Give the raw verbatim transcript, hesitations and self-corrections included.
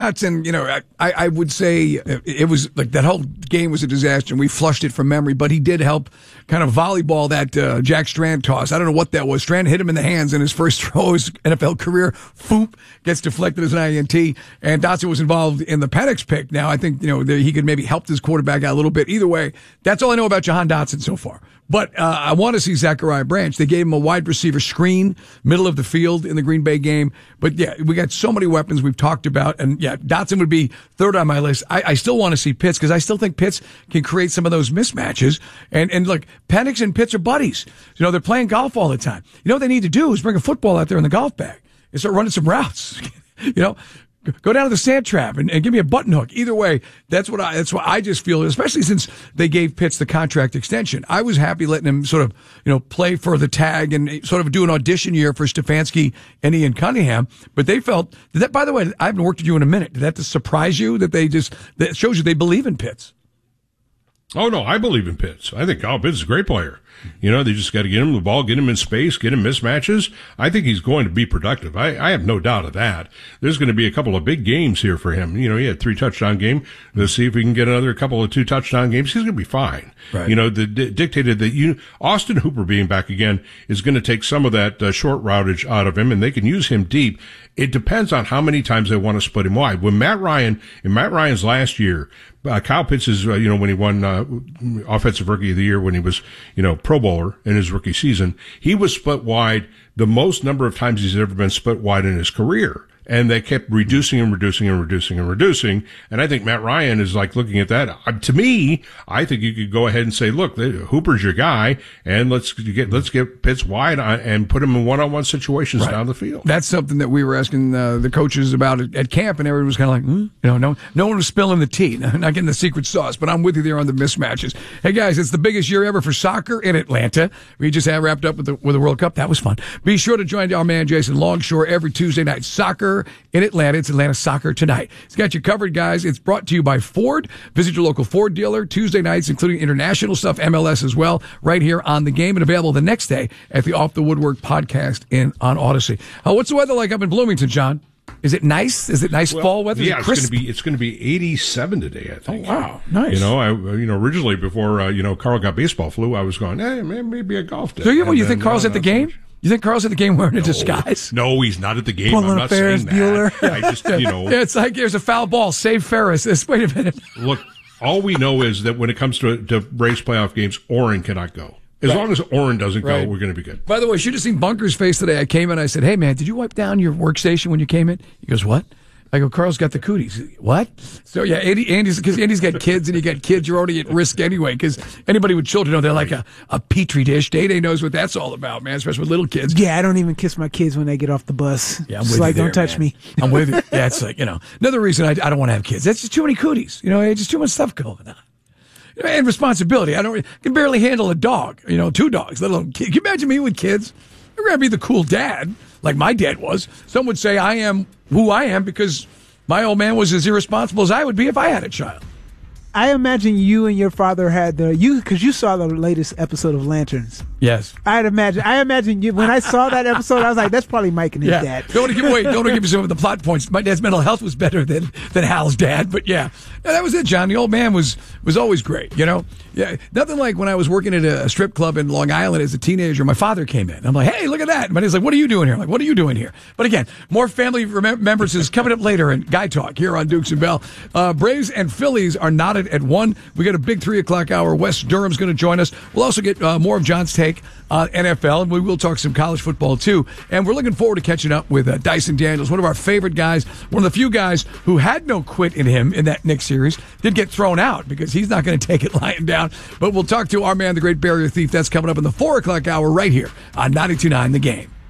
And, you know, I, I would say it was like that whole game was a disaster and we flushed it from memory, but he did help kind of volleyball that uh, Jack Strand toss. I don't know what that was. Strand hit him in the hands in his first throw of his N F L career. Foop, gets deflected as an I N T. And Dotson was involved in the Penix pick. Now, I think, you know, that he could maybe help his quarterback out a little bit. Either way, that's all I know about Jahan Dotson so far. But uh, I want to see Zachariah Branch. They gave him a wide receiver screen, middle of the field in the Green Bay game. But, yeah, we got so many weapons we've talked about. And, yeah, Dotson would be third on my list. I, I still want to see Pitts because I still think Pitts can create some of those mismatches. And, and look, Penix and Pitts are buddies. You know, they're playing golf all the time. You know what they need to do is bring a football out there in the golf bag and start running some routes. You know? Go down to the sand trap and, and give me a button hook. Either way, that's what I, that's what I just feel, especially since they gave Pitts the contract extension. I was happy letting him sort of, you know, play for the tag and sort of do an audition year for Stefanski and Ian Cunningham. But they felt that, by the way, I haven't worked with you in a minute. Did that surprise you that they just, that shows you they believe in Pitts? Oh, no, I believe in Pitts. I think Kyle Pitts is a great player. You know, they just got to get him the ball, get him in space, get him mismatches. I think he's going to be productive. I, I have no doubt of that. There's going to be a couple of big games here for him. You know, he had three touchdown game. Let's see if we can get another couple of two touchdown games. He's going to be fine. Right. You know, the d- dictated that you, Austin Hooper being back again is going to take some of that uh, short routage out of him, and they can use him deep. It depends on how many times they want to split him wide. When Matt Ryan, in Matt Ryan's last year, uh, Kyle Pitts is, uh, you know, when he won uh, Offensive Rookie of the Year, when he was, you know, Pro Bowler in his rookie season, he was split wide the most number of times he's ever been split wide in his career. And they kept reducing and reducing and reducing and reducing. And I think Matt Ryan is like looking at that. Uh, to me, I think you could go ahead and say, look, Hooper's your guy, and let's get let's get Pitts wide on, and put him in one-on-one situations right down the field. That's something that we were asking uh, the coaches about at, at camp, and everyone was kind of like, hmm? you know, no, no one was spilling the tea, not getting the secret sauce. But I'm with you there on the mismatches. Hey guys, it's the biggest year ever for soccer in Atlanta. We just had wrapped up with the with the World Cup. That was fun. Be sure to join our man Jason Longshore every Tuesday night. Soccer in Atlanta. It's Atlanta Soccer Tonight. It's got you covered, guys. It's brought to you by Ford. Visit your local Ford dealer Tuesday nights, including international stuff, M L S as well, right here on the game, and available the next day at the Off the Woodwork podcast in on Odyssey. Uh, what's the weather like up in Bloomington, John? Is it nice? Is it nice well, fall weather? Is yeah, it it's going to be it's going to be eighty-seven today, I think. Oh wow, nice. You know, I you know originally before uh, you know Carl got baseball flu, I was going, hey, maybe a golf day. So you, and you then, think Carl's uh, at the game? So you think Carl's at the game wearing no, a disguise? No, he's not at the game. Pulling I'm not Ferris saying Bueller. that. I just, you know. Yeah, it's like there's a foul ball. Save Ferris. This, wait a minute. Look, all we know is that when it comes to, to race playoff games, Oren cannot go. As right. long as Oren doesn't right. go, we're going to be good. By the way, you should have seen Bunker's face today. I came in, I said, hey, man, did you wipe down your workstation when you came in? He goes, what? I go, Carl's got the cooties. What? So, yeah, Andy, Andy's, because Andy's got kids, and you got kids, you're already at risk anyway, because anybody with children know they're like a, a petri dish. Day-Day knows what that's all about, man, especially with little kids. Yeah, I don't even kiss my kids when they get off the bus. Yeah, I'm it's with like, you there, don't touch man. me. I'm with you. Yeah, it's like, you know, another reason I, I don't want to have kids. That's just too many cooties. You know, it's just too much stuff going on. And responsibility. I don't I can barely handle a dog, you know, two dogs, let alone kids. Can you imagine me with kids? I'm going to be the cool dad, like my dad was. Some would say I am who I am because my old man was as irresponsible as I would be if I had a child. I imagine you and your father had the you because you saw the latest episode of Lanterns. Yes, I'd imagine. I imagine you when I saw that episode, I was like, "That's probably Mike and his yeah. dad." Don't want to give away. Don't want to give you some of the plot points. My dad's mental health was better than than Hal's dad, but yeah, no, that was it. John, the old man was was always great. You know, yeah, nothing like when I was working at a strip club in Long Island as a teenager. My father came in. I'm like, "Hey, look at that!" And my dad's like, "What are you doing here?" I'm like, "What are you doing here?" But again, more family remembrances coming up later in Guy Talk here on Dukes and Bell. Uh, Braves and Phillies are knotted at one. We got a big three o'clock hour. Wes Durham's going to join us. We'll also get uh, more of John's take on N F L, and we will talk some college football too. And we're looking forward to catching up with uh, Dyson Daniels, one of our favorite guys, one of the few guys who had no quit in him in that Knicks series. Did get thrown out because he's not going to take it lying down. But we'll talk to our man, the great barrier thief. That's coming up in the four o'clock hour right here on ninety-two point nine The Game.